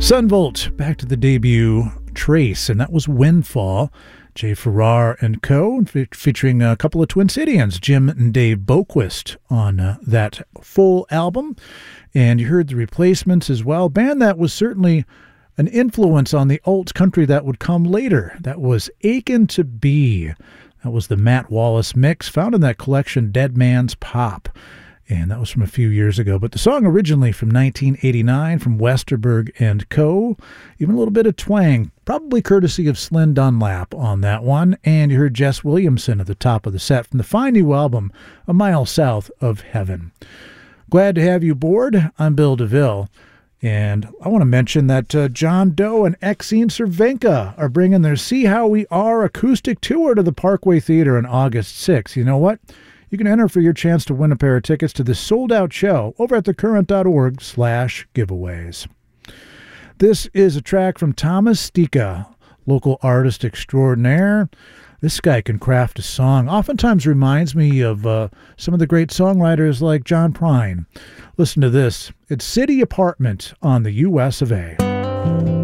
Sunvolt, back to the debut Trace, and that was Windfall. Jay Farrar and Co., featuring a couple of Twin Cityans, Jim and Dave Boquist, on that full album. And you heard the Replacements as well. Band that was certainly an influence on the alt country that would come later. That was Aching to Be. That was the Matt Wallace mix, found in that collection Dead Man's Pop. And that was from a few years ago. But the song originally from 1989 from Westerberg and Co. Even a little bit of twang, probably courtesy of Slyn Dunlap on that one. And you heard Jess Williamson at the top of the set from the fine new album, A Mile South of Heaven. Glad to have you aboard. I'm Bill DeVille. And I want to mention that John Doe and Exene Cervenka are bringing their See How We Are acoustic tour to the Parkway Theater on August 6th. You know what? You can enter for your chance to win a pair of tickets to this sold-out show over at thecurrent.org/giveaways. This is a track from Thomas Stika, local artist extraordinaire. This guy can craft a song. Oftentimes reminds me of some of the great songwriters like John Prine. Listen to this. It's City Apartment on the US of A.